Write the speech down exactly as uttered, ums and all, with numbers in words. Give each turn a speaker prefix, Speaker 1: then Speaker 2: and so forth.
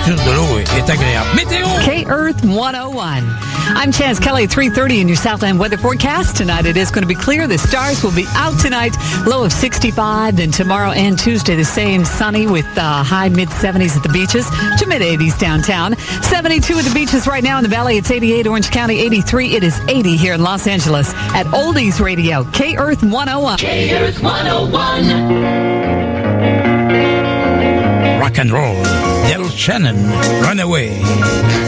Speaker 1: température de l'eau est agréable. Météo!
Speaker 2: K-Earth one oh one. I'm Chaz Kelly, three thirty in your Southland weather forecast. Tonight it is going to be clear. The stars will be out tonight. Low of sixty-five. Then tomorrow and Tuesday the same, sunny with uh, high mid-seventies at the beaches to mid-eighties downtown. seventy-two at the beaches right now in the valley. It's eighty-eight. Orange County, eighty-three. It is eighty here in Los Angeles at Oldies Radio. K-Earth one oh one.
Speaker 3: K-Earth one oh one.
Speaker 1: Rock and roll. Del Shannon, Runaway.